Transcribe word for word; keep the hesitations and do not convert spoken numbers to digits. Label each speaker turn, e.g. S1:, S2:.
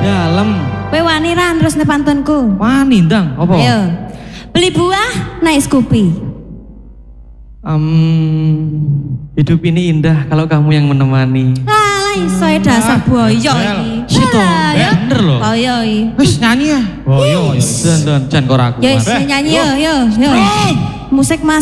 S1: Dalem.
S2: Kowe wani ra terus ne pantunku?
S1: Wani ndang, apa?
S2: Ayo. Beli buah naik Scoopy.
S1: Um, hidup ini indah kalau kamu yang menemani.
S2: Alah iso e dasar boyo iki.
S1: Situ, bener loh.
S2: Boyo iki.
S3: Wis nyanyi ya.
S1: Boyo, dan dan jan kok aku.
S2: Ya wis nyanyi yo yo yo. Musik Mas.